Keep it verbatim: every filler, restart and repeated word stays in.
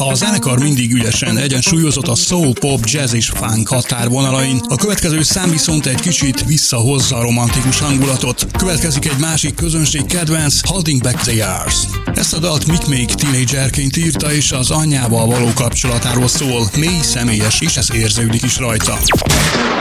A zenekar mindig ügyesen egyensúlyozott a soul, pop, jazz és funk határvonalain. A következő szám viszont egy kicsit visszahozza a romantikus hangulatot. Következik egy másik közönség kedvenc, Holding Back the Years. Ezt a dalt Mick még tínédzserként írta, és az anyjával való kapcsolatáról szól, mély személyes, és ez érződik is rajta.